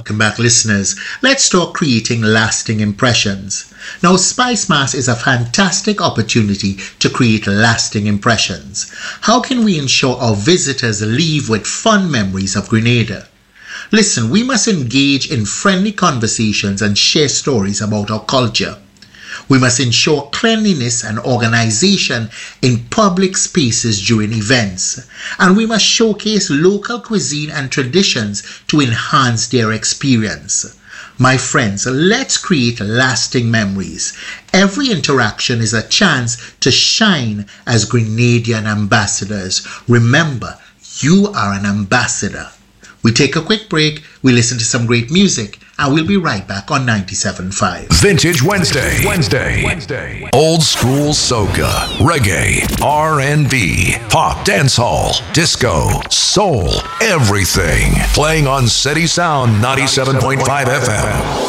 Welcome back, listeners. Let's talk creating lasting impressions. Now, Spice Mass is a fantastic opportunity to create lasting impressions. How can we ensure our visitors leave with fond memories of Grenada? Listen, we must engage in friendly conversations and share stories about our culture. We must ensure cleanliness and organization in public spaces during events. And we must showcase local cuisine and traditions to enhance their experience. My friends, let's create lasting memories. Every interaction is a chance to shine as Grenadian ambassadors. Remember, you are an ambassador. We take a quick break, we listen to some great music, and we'll be right back on 97.5. Vintage Wednesday. Old school soca, reggae, R&B, pop, dancehall, disco, soul, everything. Playing on City Sound 97.5 FM.